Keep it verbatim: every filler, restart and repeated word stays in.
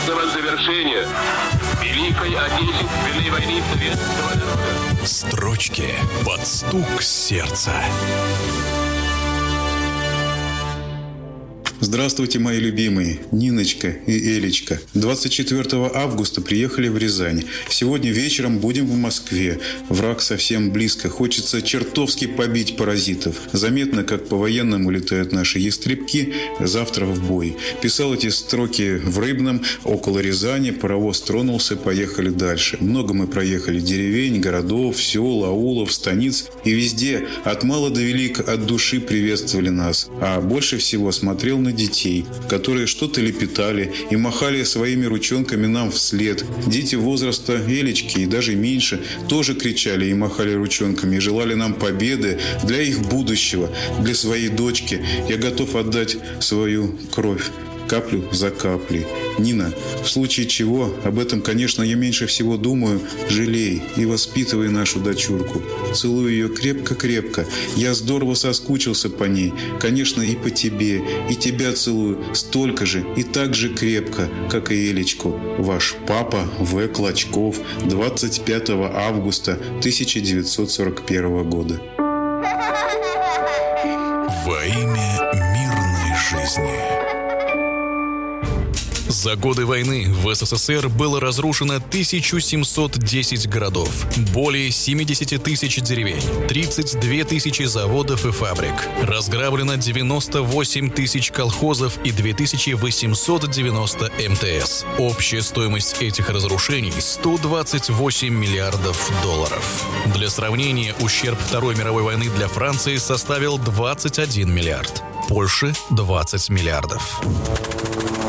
успешного завершения Великой Отечественной войны советского народа. Строчки под стук сердца. Здравствуйте, мои любимые, Ниночка и Элечка. двадцать четвёртого августа приехали в Рязань. Сегодня вечером будем в Москве. Враг совсем близко. Хочется чертовски побить паразитов. Заметно, как по-военному летают наши ястребки. Завтра в бой. Писал эти строки в Рыбном, около Рязани. Паровоз тронулся, поехали дальше. Много мы проехали деревень, городов, сел, аулов, станиц. И везде, от мала до велика, от души приветствовали нас. А больше всего смотрел на детей, которые что-то лепетали и махали своими ручонками нам вслед. Дети возраста Элечки и даже меньше тоже кричали и махали ручонками и желали нам победы для их будущего, для своей дочки. Я готов отдать свою кровь. Каплю за каплей. Нина, в случае чего, об этом, конечно, я меньше всего думаю, жалей и воспитывай нашу дочурку. Целую ее крепко-крепко. Я здорово соскучился по ней. Конечно, и по тебе. И тебя целую столько же и так же крепко, как и Элечку. Ваш папа В. Клочков. двадцать пятого августа тысяча девятьсот сорок первого года. Во имя мирной жизни. За годы войны в СССР было разрушено тысяча семьсот десять городов, более семьдесят тысяч деревень, тридцать две тысячи заводов и фабрик. Разграблено девяносто восемь тысяч колхозов и две тысячи восемьсот девяносто эм тэ эс. Общая стоимость этих разрушений – сто двадцать восемь миллиардов долларов. Для сравнения, ущерб Второй мировой войны для Франции составил двадцать один миллиард. Польши – двадцать миллиардов.